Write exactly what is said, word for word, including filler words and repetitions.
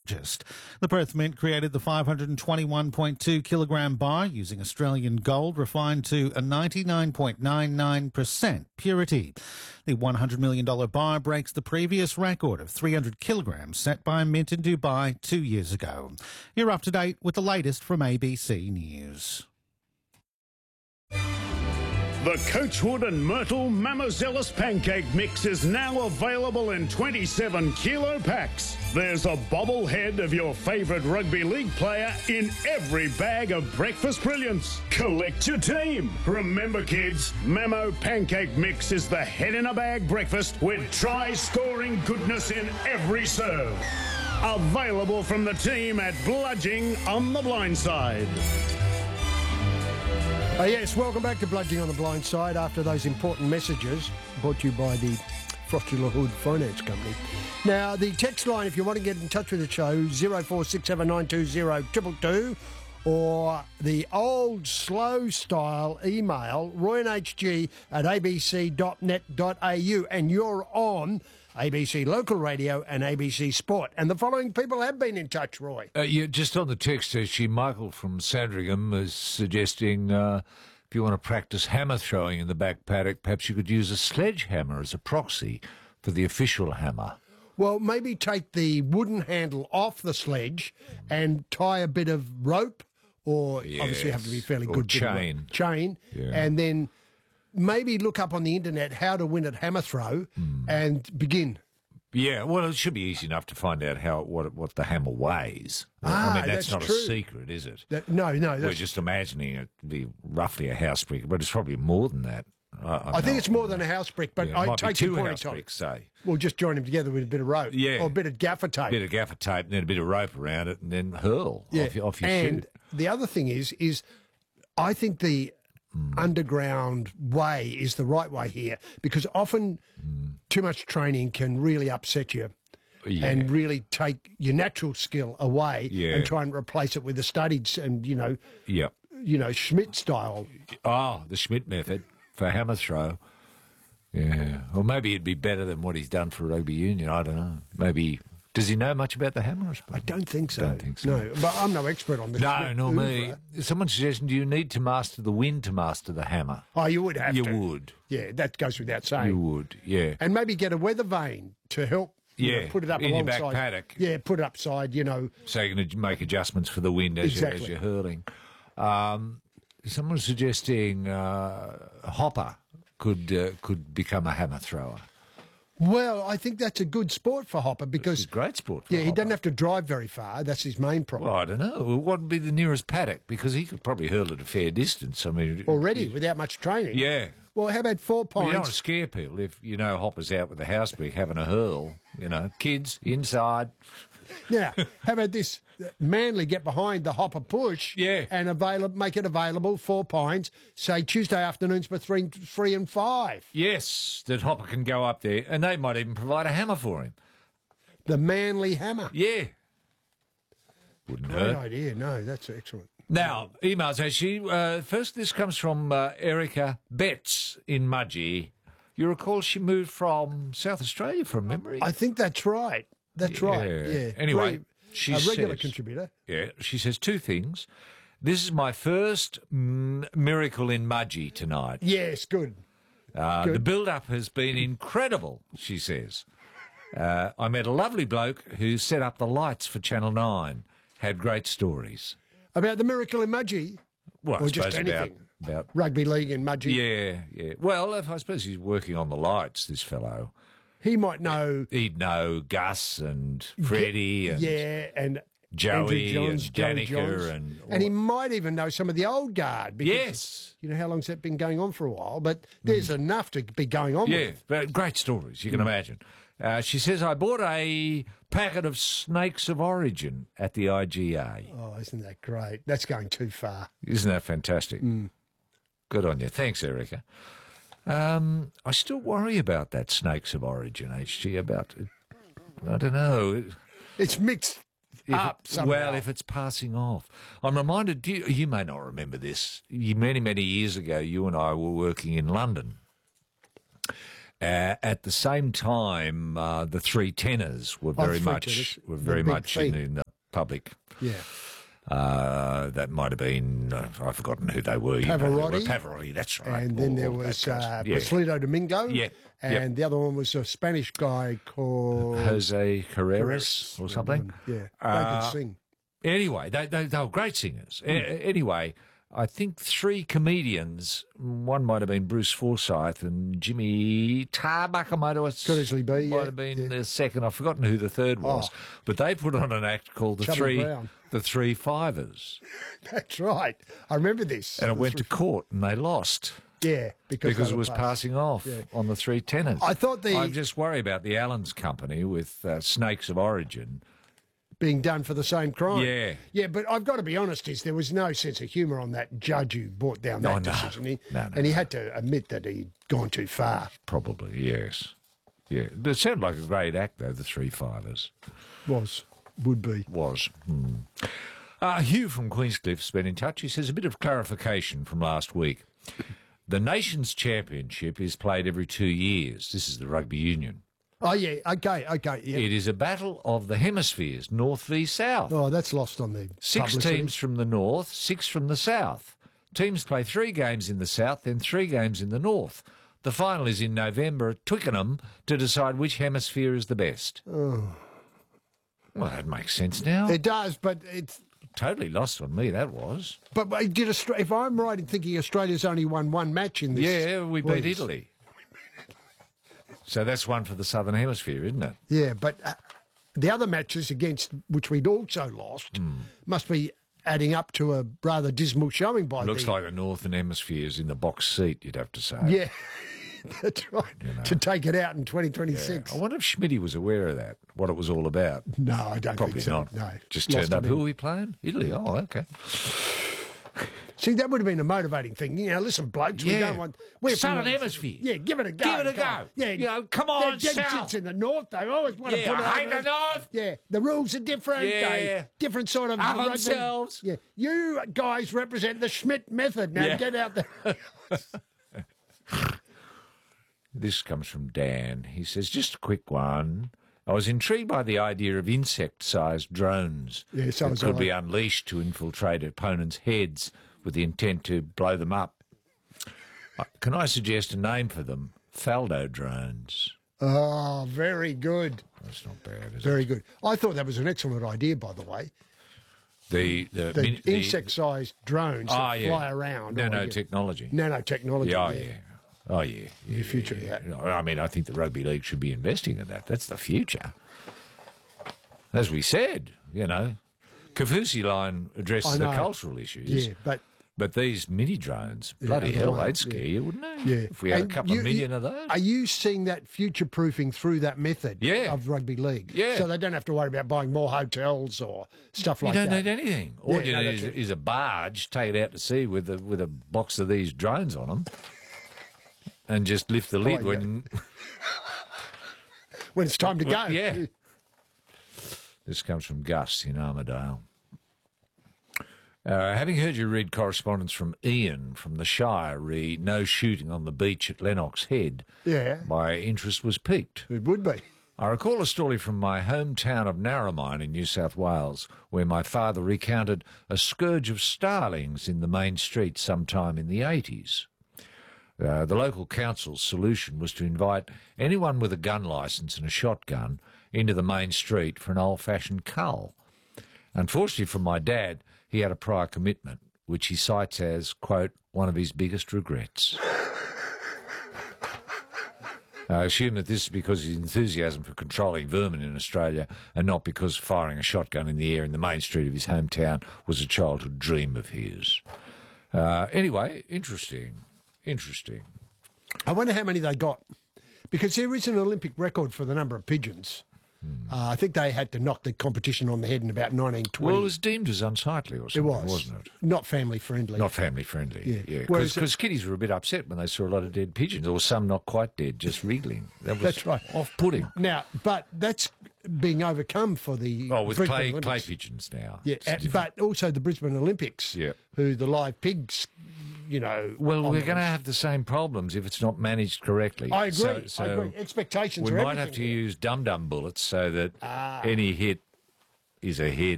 purchased. The Perth Mint created the five hundred twenty-one point two kilogram bar using Australian gold refined to a ninety-nine point nine nine percent purity. The one hundred million dollars bar breaks the previous record of three hundred kilograms set by Mint in Dubai two years ago. You're up to date with the latest from A B C News. The Coachwood and Myrtle Mammozelis Pancake Mix is now available in twenty-seven kilo packs. There's a bobblehead of your favourite rugby league player in every bag of breakfast brilliance. Collect your team. Remember, kids, Mammo Pancake Mix is the head-in-a-bag breakfast with try-scoring goodness in every serve. Available from the team at Bludging on the Blind Side. Uh, yes, welcome back to Bludging on the Blind Side after those important messages brought to you by the Frosty LaHood Finance Company. Now, the text line, if you want to get in touch with the show, zero four six seven nine two zero two two two, or the old slow style email, royanhg at abc dot net dot a u, and you're on A B C Local Radio and A B C Sport. And the following people have been in touch, Roy. Uh, yeah, just on the text, actually, Michael from Sandringham is suggesting uh, if you want to practice hammer throwing in the back paddock, perhaps you could use a sledgehammer as a proxy for the official hammer. Well, maybe take the wooden handle off the sledge and tie a bit of rope, or Yes, obviously you have to be fairly or good. bit of chain. rope, chain, Yeah. and then maybe look up on the internet how to win at hammer throw Hmm. and begin. Yeah, well, it should be easy enough to find out how what what the hammer weighs. Ah, I mean, that's, that's not true. a secret, is it? That, no, no. We're That's, just imagining it to be roughly a house brick, but it's probably more than that. I, I think it's more than a house brick, but Yeah, it I might be take two your point, house Tom. bricks, say. We'll just join them together with a bit of rope, Yeah. or a bit of gaffer tape. A bit of gaffer tape and then a bit of rope around it and then hurl Yeah. off, your- off your and shoot. the other thing is, is I think the underground way is the right way here, because often too much training can really upset you Yeah. and really take your natural skill away Yeah. and try and replace it with the studied s- and you know, Yep. you know Schmidt style. Oh, the Schmidt method for hammer throw. Yeah. Or maybe it'd be better than what he's done for rugby union. I don't know. Maybe. Does he know much about the hammer? I don't think so. Don't think so. No, but I'm no expert on this. No, Schmidt nor me. oeuvre. Someone's suggesting, do you need to master the wind to master the hammer? Oh, you would have You to. would. Yeah, that goes without saying. You would, yeah. And maybe get a weather vane to help. you Yeah, know, put it up in your back alongside. paddock. Yeah, put it upside. You know, So you're going to make adjustments for the wind as, Exactly. you, as you're hurling. Um, someone's suggesting uh, Hopper could uh, could become a hammer thrower. well, I think that's a good sport for Hopper It's because a great sport for yeah, he Hopper. doesn't have to drive very far. That's his main problem. Well, I don't know. What would be the nearest paddock? Because he could probably hurl at a fair distance. I mean, Already, without much training. Yeah. Well, how about four Well, you don't want pints? to scare people if you know Hopper's out with the house brick having a hurl. You know, kids inside. Now, how about this? Manly get behind the Hopper push. Yeah. And avail- make it available, four pints, say Tuesday afternoons between three and five. Yes, that Hopper can go up there, and they might even provide a hammer for him. The Manly Hammer. Yeah. Wouldn't Great hurt. idea. No, that's excellent. Now, emails actually. Uh, first, this comes from uh, Erica Betts in Mudgee. You recall she moved from South Australia from memory? I think that's right. That's right. Yeah. Yeah. Anyway, Very- she a regular says- contributor. Yeah, she says two things. This is my first m- miracle in Mudgee tonight. Yes, good. Uh, Good. the build-up has been incredible, she says. Uh, I met a lovely bloke who set up the lights for Channel nine. Had great stories. About the miracle in Mudgee. Well, Or I just suppose about, anything. about Rugby league in Mudgee. yeah, yeah. Well, if, I suppose he's working on the lights, this fellow. He might know. He'd know Gus and Freddie and Yeah, and Joey Andrew Johns, and Joey Danica Johns. and- and he might even know some of the old guard. Because, Yes. you know how long's that been going on for a while? But there's enough to be going on Yeah, with. but great stories, you can imagine. Uh, she says, I bought a packet of Snakes of Origin at the I G A. Oh, isn't that great? That's going too far. Isn't that fantastic? Good on you. Thanks, Erica. Um, I still worry about that Snakes of Origin, H G, about, I don't know. It's mixed If up it- somehow. well, if it's passing off. I'm reminded, you, you may not remember this, you, many, many years ago, you and I were working in London. Uh, at the same time, uh, the three tenors were Oh, very three much tenors. were The very big much in, thing. in the public. Yeah. Uh, that might have been, uh, I've forgotten who they were. you know, they were Pavarotti. Pavarotti, that's right. And then All- there all that was kind of uh, stuff. Yeah. Placido Domingo. Yeah. And Yep. the other one was a Spanish guy called Jose Carreras Perez. or something. Yeah, they Uh, could sing. Anyway, they, they, they were great singers. A- anyway, I think three comedians, one might have been Bruce Forsyth and Jimmy Tarbucker might have, Could easily be, might yeah, have been yeah. the second. I've forgotten who the third was. Oh. But they put on an act called the Chubby Three Brown. the Three Fivers. That's right. I remember this. And it The went to three- court and they lost. Yeah, because, Because they it were was passed. passing off Yeah. on the three tenors. I thought the- I just worry about the Allens Company with uh, Snakes of Origin. being done for the same crime. Yeah. Yeah, but I've got to be honest, is there was no sense of humour on that judge who brought down that Oh, no. decision. He, No, no, and he no. had to admit that he'd gone too far. Probably, yes. Yeah, but it sounded like a great act, though, the Three Fivers. Was, would be. Was. Hmm. Uh, Hugh from Queenscliff's been in touch. He says a bit of clarification from last week. The Nations Championship is played every two years. This is the rugby union. Oh, yeah, okay, okay. Yeah. It is a battle of the hemispheres, north v south. Oh, that's lost on the Six publicity. teams from the north, six from the south. Teams play three games in the south, then three games in the north. The final is in November at Twickenham to decide which hemisphere is the best. Oh. Well, that makes sense now. It does, but it's... Totally lost on me, that was. But but did Austra- if I'm right in thinking Australia's only won one match in this... Yeah, we beat leagues. Italy. So that's one for the southern hemisphere, isn't it? Yeah, but uh, the other matches against which we'd also lost Hmm. must be adding up to a rather dismal showing by Looks the... like the northern hemisphere's in the box seat, you'd have to say. Yeah, that's right. To take it out in twenty twenty-six. I wonder if Schmitty was aware of that, what it was all about. No, I don't Probably think so. not. No. Just Lost turned up. on Who him. are we playing? Italy. Oh, okay. See, that would have been a motivating thing. You know, listen, blokes, we Yeah. don't want... We're Southern from- Hemisphere. Yeah, give it a go. Give it a come go. on. Yeah, You know, come they're on, dead South. shits in the north. They always want to Yeah, put it I hate over- the north. Yeah, the rules are different. Yeah. They, different sort of... Up rugby. themselves. Yeah, you guys represent the Schmidt method. Now Yeah. get out there. This comes from Dan. He says, just a quick one. I was intrigued by the idea of insect-sized drones Yeah, so that was could I. be unleashed to infiltrate opponents' heads with the intent to blow them up. Uh, Can I suggest a name for them? Faldo drones. Oh, very good. That's not bad, is it? Very good. I thought that was an excellent idea, by the way. The, the, The min- the- insect-sized drones Ah, that yeah. fly around. or, yeah, Nanotechnology. nanotechnology. Yeah, oh, yeah. Oh, yeah. yeah The future of yeah, that. yeah. I mean, I think the Rugby League should be investing in that. That's the future. As we said, you know, Kafusi line addresses I the know. cultural issues. Yeah, but But these mini drones, bloody I hell, know, they'd scare yeah. you, wouldn't they? yeah, If we had And a couple you- of million you- of those. Are you seeing that future-proofing through that method Yeah. of rugby league? Yeah. So they don't have to worry about buying more hotels or stuff You like don't that. need anything. All Yeah, you no, need that's is, it. is a barge, take it out to sea with a, with a box of these drones on them, and just lift the lid yeah. when. When it's time to go. Yeah. This comes from Gus in Armadale. Uh, having heard you read correspondence from Ian from the Shire, re no shooting on the beach at Lennox Head, Yeah, my interest was piqued. it would be. I recall a story from my hometown of Narromine in New South Wales, where my father recounted a scourge of starlings in the main street sometime in the eighties. Uh, the local council's solution was to invite anyone with a gun licence and a shotgun into the main street for an old-fashioned cull. Unfortunately for my dad, he had a prior commitment, which he cites as, quote, one of his biggest regrets. I assume that this is because of his enthusiasm for controlling vermin in Australia and not because firing a shotgun in the air in the main street of his hometown was a childhood dream of his. Uh, anyway, interesting. Interesting. I wonder how many they got. Because there is an Olympic record for the number of pigeons. Hmm. Uh, I think they had to knock the competition on the head in about nineteen twenty. Well, it was deemed as unsightly or it something, was. wasn't it? Not family friendly. Not family friendly. Yeah. Yeah, Whereas because kiddies were a bit upset when they saw a lot of dead pigeons, or some not quite dead, just wriggling. That was That's right. off-putting. Now, but that's being overcome for the Oh, with Brisbane clay, Olympics. clay pigeons now. Yeah, It's uh, different. but also the Brisbane Olympics, Yeah. who the live pigs you know. Well, we're those. going to have the same problems if it's not managed correctly. I agree. So, so I agree. Expectations we are might have to everything here. use dum-dum bullets so that Ah. any hit is a hit.